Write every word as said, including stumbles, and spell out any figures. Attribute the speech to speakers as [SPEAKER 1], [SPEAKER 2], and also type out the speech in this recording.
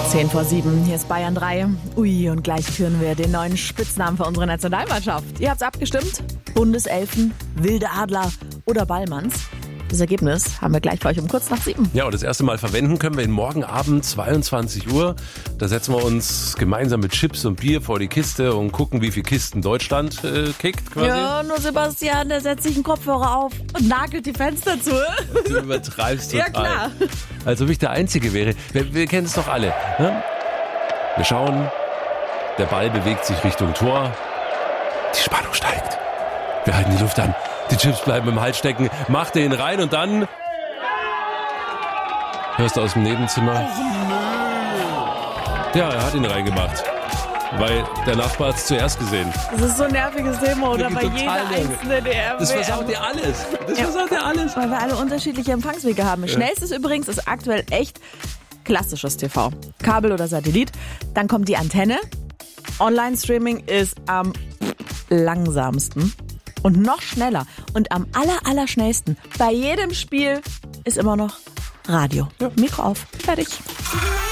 [SPEAKER 1] Zehn vor sieben, hier ist Bayern drei. Ui, und gleich führen wir den neuen Spitznamen für unsere Nationalmannschaft. Ihr habt's abgestimmt? Bundeselfen, Wilde Adler oder Ballmanns? Das Ergebnis haben wir gleich für euch um kurz nach sieben.
[SPEAKER 2] Ja, und das erste Mal verwenden können wir ihn morgen Abend zweiundzwanzig Uhr. Da setzen wir uns gemeinsam mit Chips und Bier vor die Kiste und gucken, wie viele Kisten Deutschland äh, kickt quasi.
[SPEAKER 1] Ja, nur Sebastian, der setzt sich einen Kopfhörer auf und nagelt die Fenster zu.
[SPEAKER 2] Du übertreibst total.
[SPEAKER 1] Ja, klar.
[SPEAKER 2] Als ob ich der Einzige wäre. Wir, wir kennen es doch alle. Ne? Wir schauen, der Ball bewegt sich Richtung Tor. Die Spannung steigt. Wir halten die Luft an. Die Chips bleiben im Hals stecken. Macht den rein und dann hörst du aus dem Nebenzimmer. Ja, er hat ihn reingemacht. Weil der Nachbar hat es zuerst gesehen.
[SPEAKER 1] Das ist so ein nerviges Thema, oder? Bei
[SPEAKER 2] Wirklich
[SPEAKER 1] jeder
[SPEAKER 2] total nervig.
[SPEAKER 1] einzelne D R W.
[SPEAKER 2] Das versaut dir alles. Das
[SPEAKER 1] Ja.
[SPEAKER 2] versaut dir alles.
[SPEAKER 1] Weil wir alle unterschiedliche Empfangswege haben. Schnellstes übrigens ist aktuell echt klassisches T V. Kabel oder Satellit. Dann kommt die Antenne. Online-Streaming ist am langsamsten. Und noch schneller und am aller, aller schnellsten bei jedem Spiel ist immer noch Radio. Ja. Mikro auf. Fertig.